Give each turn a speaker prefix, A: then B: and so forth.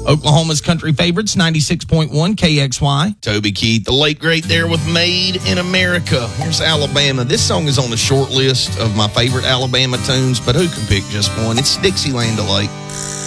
A: Oklahoma's country favorites, 96.1 KXY.
B: Toby Keith, the late great there with Made in America. Here's Alabama. This song is on the short list of my favorite Alabama tunes, but who can pick just one? It's Dixieland Delight.